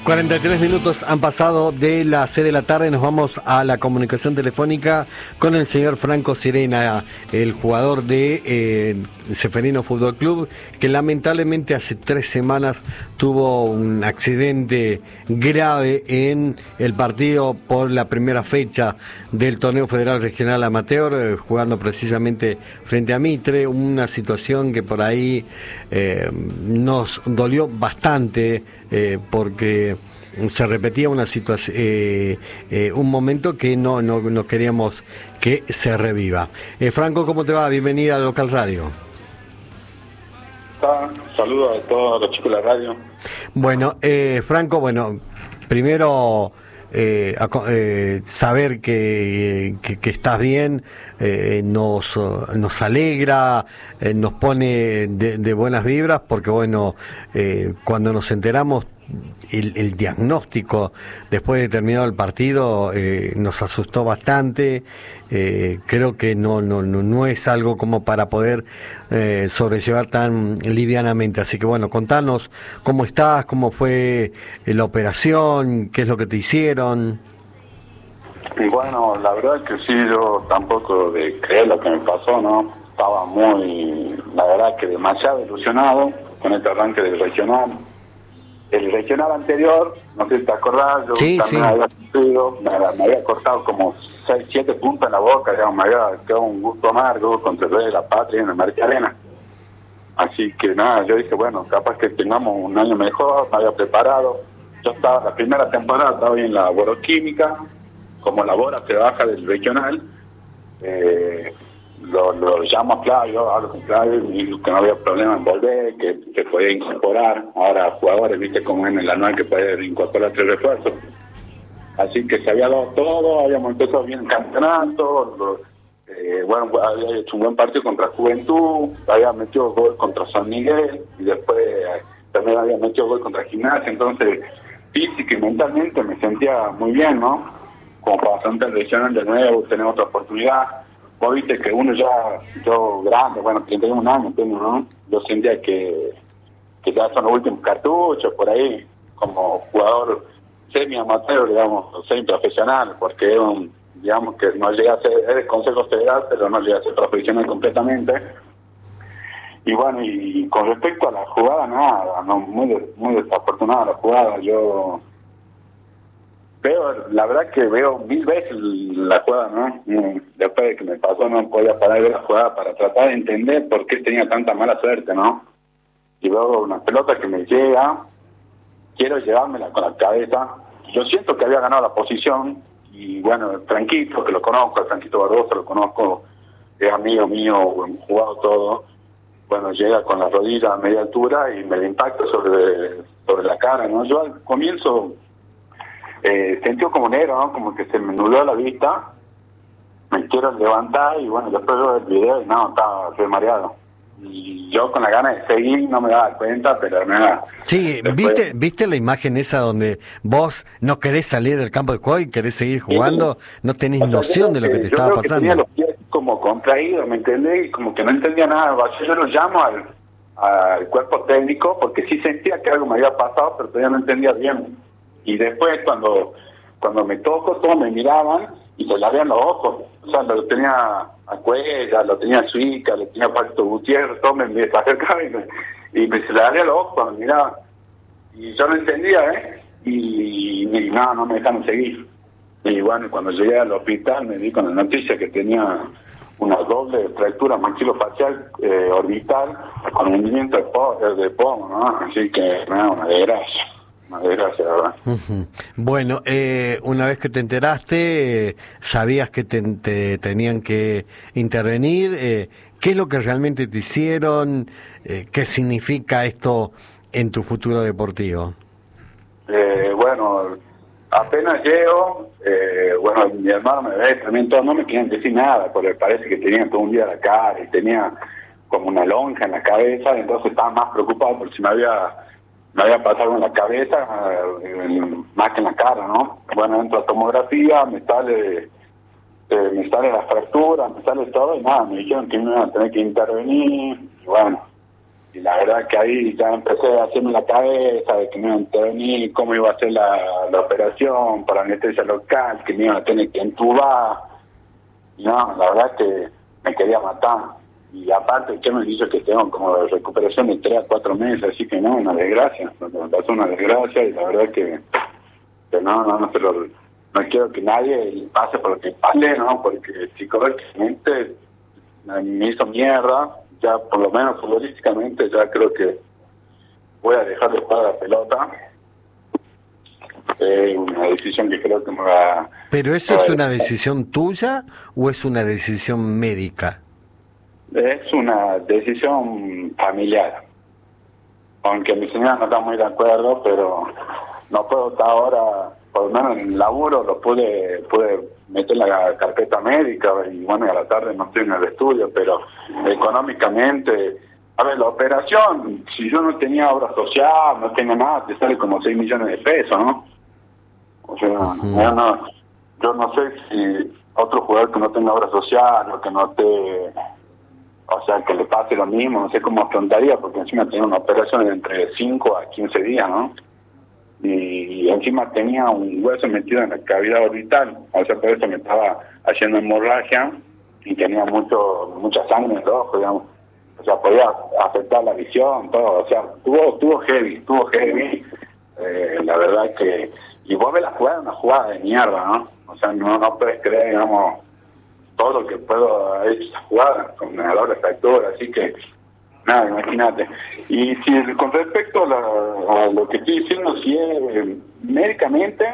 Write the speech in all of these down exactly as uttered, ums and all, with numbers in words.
cuarenta y tres minutos han pasado de las seis de la tarde. Nos vamos a la comunicación telefónica con el señor Franco Sirena, el jugador de eh, Ceferino Fútbol Club, que lamentablemente hace tres semanas tuvo un accidente grave en el partido por la primera fecha del Torneo Federal Regional Amateur, eh, jugando precisamente frente a Mitre. Una situación que por ahí eh, nos dolió bastante, eh, porque se repetía una situación, eh, eh, un momento que no, no, no queríamos que se reviva. Eh, Franco, ¿cómo te va? Bienvenida a Local Radio. Saludos a todos los chicos de la radio. Bueno, eh, Franco, bueno, primero eh, eh, saber que, que, que estás bien eh, nos, nos alegra, eh, nos pone de, de buenas vibras, porque bueno, eh, cuando nos enteramos El, el diagnóstico después de terminado el partido eh, nos asustó bastante. Eh, creo que no, no, no, no es algo como para poder eh, sobrellevar tan livianamente. Así que bueno, contanos cómo estás, cómo fue la operación, qué es lo que te hicieron. Y bueno, la verdad es que sí, yo tampoco de creer lo que me pasó, ¿no? Estaba muy, la verdad que demasiado ilusionado con este arranque del regional. El regional anterior, no sé si te acordás, yo sí, también sí. había sufrido, me, me había cortado como seis, siete puntos en la boca, ya me había quedado un gusto amargo contra el Rey de la Patria en el Marqués Arena. Así que nada, yo dije, bueno, capaz que tengamos un año mejor, me había preparado. Yo estaba, la primera temporada estaba en la boroquímica, como la bora se baja del regional, eh, Lo, lo llamo a Claudio, hablo con Claudio y digo que no había problema en volver, que se podía incorporar. Ahora jugadores, viste como en el anual que puede incorporar tres refuerzos. Así que se había dado todo, habíamos empezado bien el campeonato, lo, eh, bueno, había hecho un buen partido contra Juventud, había metido gol contra San Miguel y después eh, también había metido gol contra Gimnasia. Entonces, física y mentalmente me sentía muy bien, ¿no? Como para bastante el regional de nuevo, tener otra oportunidad. Vos viste que uno ya, yo grande, bueno, treinta y un años tengo, ¿no? Yo sentía que, que ya son los últimos cartuchos por ahí, como jugador semi-amateur, digamos, semi-profesional, porque es un, digamos que no llega a ser, es del Consejo Federal, pero no llega a ser profesional completamente. Y bueno, y con respecto a la jugada, nada, no, muy, muy desafortunada la jugada. Yo veo, la verdad que veo mil veces la jugada, ¿no? Después de que me pasó no podía parar de ver la jugada para tratar de entender por qué tenía tanta mala suerte, ¿no? Y veo una pelota que me llega, quiero llevármela con la cabeza. Yo siento que había ganado la posición y bueno, Franquito, que lo conozco, el Franquito Barbosa lo conozco, es amigo mío, hemos jugado todo. Bueno, llega con la rodilla a media altura y me la impacta sobre, sobre la cara, ¿no? Yo al comienzo Eh, sentió como negro, ¿no? Como que se me nubló la vista, me quiero levantar y bueno, después veo el video y no, estaba re mareado. Y yo con la gana de seguir no me daba cuenta, pero nada. Sí, después... ¿viste viste la imagen esa donde vos no querés salir del campo de juego y querés seguir jugando? Sí. No tenés o sea, noción de lo que te estaba yo pasando. Que tenía los pies como contraídos, ¿me entendés? Y como que no entendía nada. Yo lo llamo al, al cuerpo técnico porque sí sentía que algo me había pasado, pero todavía no entendía bien. Y después cuando cuando me toco, todos me miraban y se le abrían los ojos. O sea, lo tenía a Cuella, lo tenía a Suica, lo tenía a Pato Gutiérrez, todos me, me acercaban y, me, y me, se le abrían los ojos cuando me miraban. Y yo no entendía, ¿eh? Y, y nada, no me dejaron seguir. Y bueno, cuando llegué al hospital me di con la noticia que tenía una doble fractura maxilofacial eh, orbital con hundimiento de, po, de pomo, ¿no? Así que nada, una desgracia. Gracias, ¿verdad? Uh-huh. Bueno, eh, una vez que te enteraste, eh, sabías que te, te tenían que intervenir. Eh, ¿Qué es lo que realmente te hicieron? Eh, ¿Qué significa esto en tu futuro deportivo? Eh, bueno, apenas llego, eh, bueno, mi hermano me ve también, todos no me querían decir nada, porque parece que tenía todo un día la cara y tenía como una lonja en la cabeza, entonces estaba más preocupado por si me había... me había pasado en la cabeza, eh, más que en la cara, ¿no? Bueno, entro a tomografía, me sale eh, me sale la fractura, me sale todo, y nada, me dijeron que me iban a tener que intervenir, y bueno, y la verdad que ahí ya empecé a hacerme la cabeza de que me iban a intervenir, cómo iba a ser la, la operación para anestesia local, que me iban a tener que entubar. Y no, la verdad que me quería matar. Y aparte, ¿qué me dice que tengo como de recuperación de tres a cuatro meses? Así que no, una desgracia. Me pasó una desgracia y la verdad que, que no, no, no se lo... No quiero que nadie pase por lo que pase, ¿no? Porque psicológicamente me hizo mierda. Ya por lo menos futbolísticamente ya creo que voy a dejar de jugar a la pelota. Es una decisión que creo que me va... ¿Pero eso es una decisión tuya o es una decisión médica? Es una decisión familiar. Aunque mi señora no está muy de acuerdo, pero no puedo estar ahora, por lo menos en el laburo, lo pude, pude meter en la carpeta médica y bueno, a la tarde no estoy en el estudio, pero económicamente, a ver, la operación, si yo no tenía obra social, no tenía nada, te sale como seis millones de pesos, ¿no? O sea, uh-huh. yo, no, yo no sé si otro jugador que no tenga obra social o que no esté, o sea, que le pase lo mismo, no sé cómo afrontaría, porque encima tenía una operación de entre cinco a quince días, ¿no? Y encima tenía un hueso metido en la cavidad orbital, o sea, por eso me estaba haciendo hemorragia y tenía mucho mucha sangre en el ojo, digamos. O sea, podía afectar la visión, todo, o sea, tuvo, tuvo heavy, tuvo heavy, eh, la verdad que... Y vos ves la jugada, una jugada de mierda, ¿no? O sea, no, no puedes creer, digamos, todo lo que puedo haber hecho esa jugada, con la doble fractura, así que, nada, imagínate. Y si con respecto a, la, a lo que estoy diciendo, si es eh, médicamente,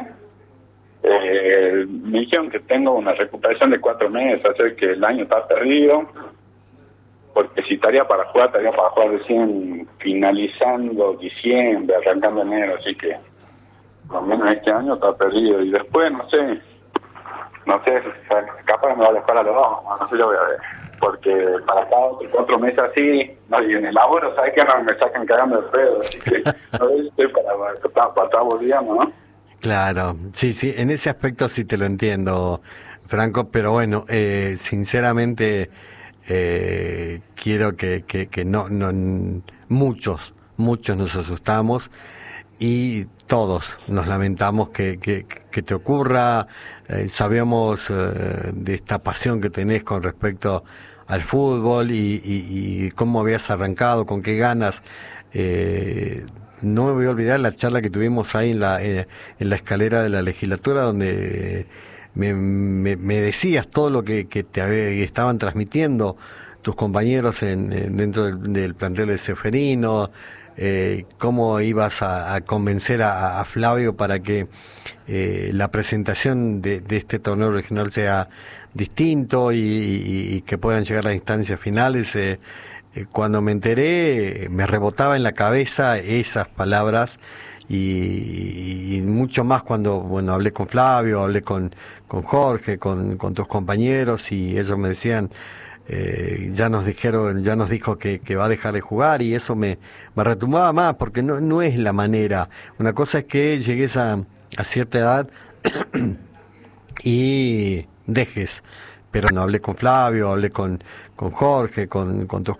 eh, me dijeron que tengo una recuperación de cuatro meses, hacer que el año está perdido, porque si estaría para jugar, estaría para jugar recién finalizando diciembre, arrancando enero, así que por lo menos este año está perdido. Y después, no sé, no sé, capaz me va a dejar a los dos, no sé, yo voy a ver. Porque para cada otro cuatro meses así, no, y en el laburo, ¿sabes qué? No, me sacan cagando de pedo, así que no estoy para, para, para estar volviendo, ¿no? Claro, sí, sí, en ese aspecto sí te lo entiendo, Franco, pero bueno, eh, sinceramente eh, quiero que, que, que no, no, muchos, muchos nos asustamos y todos nos lamentamos que, que, que te ocurra. Eh, sabemos eh, de esta pasión que tenés con respecto al fútbol y, y, y cómo habías arrancado, con qué ganas. Eh, no me voy a olvidar la charla que tuvimos ahí en la, en, en la escalera de la legislatura, donde me, me, me decías todo lo que, que te había, que estaban transmitiendo tus compañeros en, en dentro del, del plantel de Ceferino. Eh, cómo ibas a, a convencer a, a Flavio para que eh, la presentación de, de este torneo regional sea distinto y, y, y que puedan llegar a las instancias finales. Eh, eh, cuando me enteré, me rebotaba en la cabeza esas palabras y, y mucho más cuando bueno hablé con Flavio, hablé con, con Jorge, con, con tus compañeros y ellos me decían... Eh, ya nos dijeron, ya nos dijo que, que va a dejar de jugar y eso me, me retumbaba más porque no, no es la manera. Una cosa es que llegues a, a cierta edad y dejes, pero no hablé con Flavio, hablé con, con Jorge, con, con tus